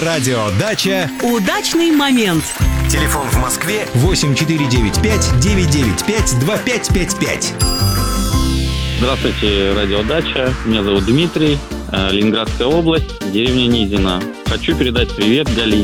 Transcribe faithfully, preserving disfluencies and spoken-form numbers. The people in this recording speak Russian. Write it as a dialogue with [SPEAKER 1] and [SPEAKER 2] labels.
[SPEAKER 1] Радиодача.
[SPEAKER 2] Удачный момент.
[SPEAKER 1] Телефон в Москве восемь четыре девять пять девять девять пять два пять пять пять.
[SPEAKER 3] Здравствуйте, радиодача. Меня зовут Дмитрий, Ленинградская область, деревня Низина. Хочу передать привет Галине.